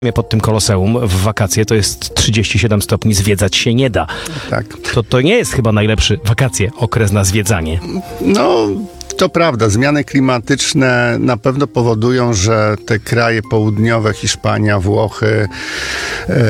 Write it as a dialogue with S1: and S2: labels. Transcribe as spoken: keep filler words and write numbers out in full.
S1: Pod tym Koloseum w wakacje to jest trzydzieści siedem stopni, zwiedzać się nie da.
S2: Tak.
S1: To, to nie jest chyba najlepszy wakacje, okres na zwiedzanie.
S2: No, to prawda. Zmiany klimatyczne na pewno powodują, że te kraje południowe, Hiszpania, Włochy,